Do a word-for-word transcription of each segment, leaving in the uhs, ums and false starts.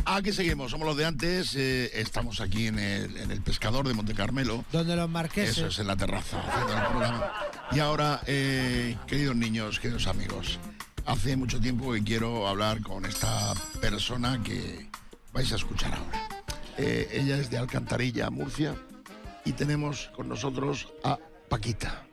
Aquí seguimos, somos los de antes, eh, estamos aquí en el, en el Pescador de Monte Carmelo. Donde los marqueses. Eso es, en la terraza, haciendo el programa. Y ahora, eh, queridos niños, queridos amigos, hace mucho tiempo que quiero hablar con esta persona que vais a escuchar ahora. Eh, ella es de Alcantarilla, Murcia, y tenemos con nosotros a Paquita.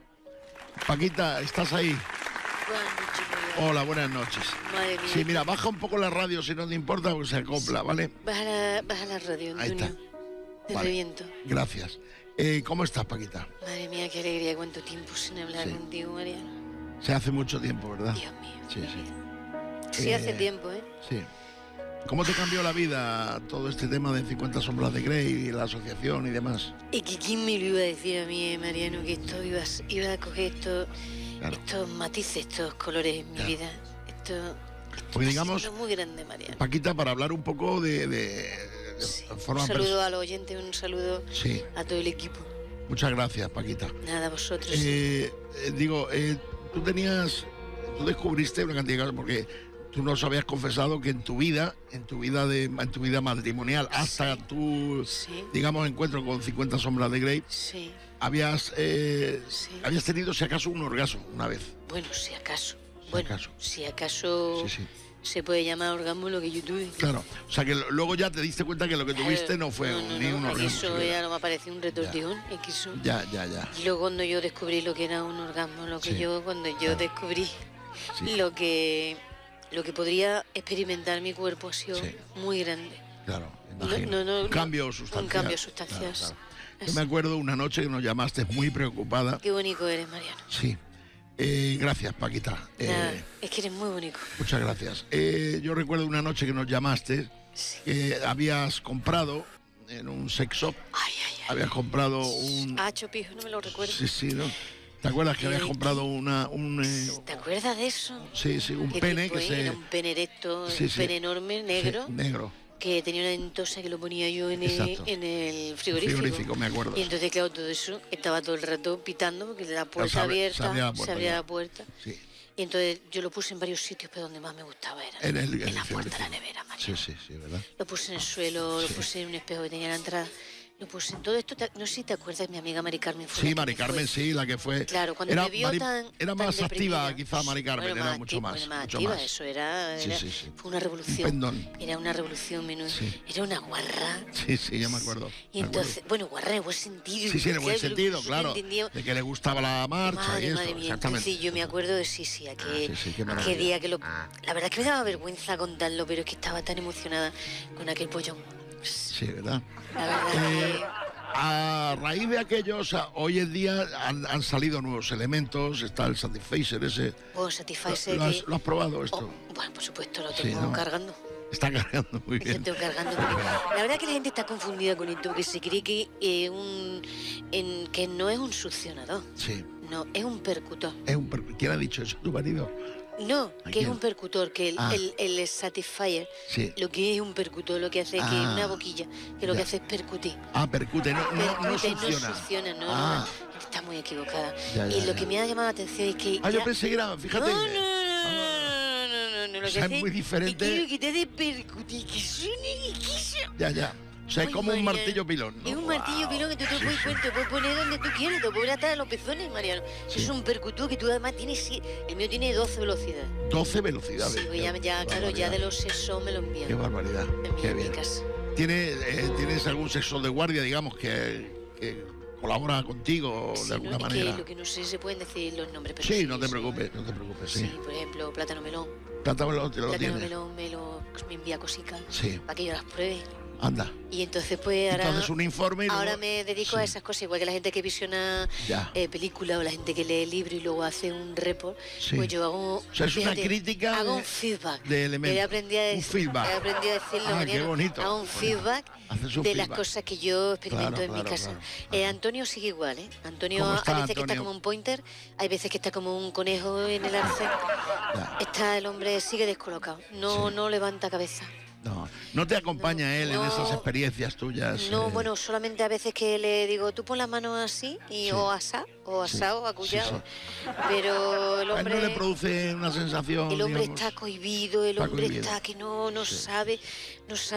Paquita, ¿estás ahí? Buenas noches, María. Hola, buenas noches. Madre mía. Sí, mira, baja un poco la radio si no te importa, porque se acopla, ¿vale? Baja la, baja la radio, Ahí Antonio. está. Te Vale. reviento. Gracias. Eh, ¿Cómo estás, Paquita? Madre mía, qué alegría, cuánto tiempo sin hablar Sí. contigo, Mariano. Se hace mucho tiempo, ¿verdad? Dios mío. Sí, mi sí. vida. Sí, Eh, hace tiempo, ¿eh? Sí. ¿Cómo te cambió la vida todo este tema de cincuenta sombras de Grey y la asociación y demás? Y que quién me lo iba a decir a mí, eh, Mariano, que esto iba, a- iba a coger estos, Claro. estos matices, estos colores en mi Claro. vida. Esto, esto Porque está digamos, siendo muy grande, Mariano. Paquita, para hablar un poco de, de, de Sí. forma Un saludo pers- a los oyentes, un saludo Sí, a todo el equipo. muchas gracias, Paquita. Nada, a vosotros. Eh, eh, digo, eh, tú tenías, tú descubriste una cantidad de cosas, porque tú nos habías confesado que en tu vida, en tu vida de, en tu vida matrimonial, hasta Sí. tu, Sí. digamos, encuentro con cincuenta sombras de Grey, Sí. habías, eh, Sí. habías tenido, si acaso, un orgasmo una vez. Bueno, si acaso. Bueno, acaso. si acaso Sí, sí. se puede llamar orgasmo lo que yo tuve. Claro, o sea que lo- luego ya te diste cuenta que lo que tuviste no fue no, no, ni no, un aquí orgasmo. Eso siquiera. ya no me pareció un retortijón, es que eso- Ya, ya, ya. Y luego cuando yo descubrí lo que era un orgasmo, lo que Sí. yo, cuando yo Claro. descubrí Sí. lo que lo que podría experimentar mi cuerpo ha sido Sí. muy grande. Claro, No, imagino. no, no, un no, cambio sustancial. un cambio sustancial. Claro, claro. Yo Así. me acuerdo una noche que nos llamaste muy preocupada. Qué bonito eres, Mariano. Sí. Eh, gracias, Paquita. Eh, Nada, es que eres muy bonito. muchas gracias. Eh, yo recuerdo una noche que nos llamaste Sí. que habías comprado en un sex shop, Ay, ay, ay. habías comprado un... Ah, Chopijo, no me lo recuerdo. Sí, sí, ¿no? ¿Te acuerdas que habías Eh, comprado una, un... eh, ¿Te acuerdas de eso? sí, sí, un ¿Qué pene tipo, que eh? se... Era un pene erecto, Sí, un sí. pene enorme, negro, Sí, negro. que tenía una ventosa que lo ponía yo en el, Exacto. en el frigorífico. Frigorífico, me acuerdo. Y entonces, claro, todo eso estaba todo el rato pitando porque la puerta se abre- abierta, se abría la puerta, se abría ya. la puerta. Sí. Y entonces yo lo puse en varios sitios, pero donde más me gustaba era En el, en el la puerta de la frigorífico. nevera, María. Sí, sí, sí, ¿verdad? Lo puse en el suelo, Sí. lo puse en un espejo que tenía en la entrada. Lo puse en todo esto. te- No sé si te acuerdas, mi amiga Mari Carmen. Fue la Sí, que Mari me fue- Carmen, sí, la que fue... Claro, cuando era, me vio Mari- tan. Era tan más activa, deprimida. quizá, Mari Carmen, Bueno, era más mucho acti- más. bueno, más mucho activa, más. eso era. Sí, era- sí, sí. Fue una revolución. Un pendón. Era una revolución menuda. Sí. Era una guarra. Sí, sí, yo me acuerdo. Y me entonces, acuerdo. bueno, guarra en el buen sentido. Sí, sí, en el buen Claro, sentido, yo claro. entendía- De que le gustaba la marcha Madre, y esto, madre mía, exactamente. entonces yo me acuerdo de sí, sí, aquel, Ah, sí, sí, qué aquel maravilla. día que lo... La verdad es que me daba vergüenza contarlo, pero es que estaba tan emocionada con aquel pollón. Sí, ¿verdad? La verdad Eh, a raíz de aquello, o sea, hoy en día han, han salido nuevos elementos, está el Satisfacer ese. que... Bueno, Satisfacer ¿Lo has, que... lo has probado esto? Oh, bueno, por supuesto, lo Sí, tengo ¿no? cargando. Está cargando muy Lo bien. tengo cargando. porque La verdad es que la gente está confundida con esto, porque se cree que, eh, un, en, que no es un succionador. Sí. No, es un percutor. Es un per- ¿Quién ha dicho eso? ¿Tu marido? No, ¿A que quién? es un percutor, que el, Ah. el, el Satisfyer, Sí. lo que es un percutor, lo que hace es que es Ah. una boquilla, que lo Ya. que hace es percutir. Ah, percute, no, no, no Percute, succiona. no succiona, no, Ah. no, está muy equivocada. Ya, ya, y lo ya. que me ha llamado la atención es que... Ah, yo ya- pensé que era, fíjate. No, no, no, no, no, no, no, lo O que sea, es hace muy diferente. Es que lo que te hace percutir, que suene y que suene. Ya, ya. O sea, es Ay, como un Mariano, martillo pilón, ¿no? Es un martillo Wow. pilón que tú te puedes, poner, te puedes poner donde tú quieras, te puedes atar a los pezones, Mariano. Sí. Es un percutor que tú además tienes, sí, el mío tiene doce velocidades. doce velocidades. Sí, pues ya, ya Qué claro, ya barbaridad. de los sexos me lo envían. Qué barbaridad. En mi, Qué en mi bien. casa. ¿Tiene, eh, ¿Tienes algún sexo de guardia, digamos, que, que colabora contigo Sí, de alguna no, es manera? que lo que no sé se pueden decir los nombres, pero Sí, no te sí. preocupes, no te preocupes, Sí, sí. por ejemplo, plátano melón. Plátano lo, te lo Plátano tienes. melón me lo me envía cositas Sí. para que yo las pruebe. Anda. Y entonces pues ahora, Entonces un informe y luego- ahora me dedico a Sí. esas cosas, igual que la gente que visiona Ya. eh, películas o la gente que lee libros y luego hace un report, Sí. pues yo hago... O sea, es una crítica Hago de- un feedback. de elementos. Que he aprendido a Un dec- feedback. He aprendido a decirlo, Ah, Mariano. qué bonito. Hago un Bueno, feedback haces un de las feedback. cosas que yo experimento Claro, en mi claro, casa. claro, Eh, claro. Antonio sigue igual, ¿eh? Antonio ¿Cómo está, hay veces que está Antonio? como un pointer, hay veces que está como un conejo en el arce. Ya. Está el hombre, sigue descolocado. No, Sí. no levanta cabeza. No, no te acompaña él en No. esas experiencias tuyas. No, eh, bueno, solamente a veces que le digo, tú pon las manos así, y Sí. o asá, o Sí. asado, acullado. Pero el a él hombre... no le produce una sensación. El hombre digamos, está cohibido, el está hombre cohibido. está que no, no Sí. sabe, no sabe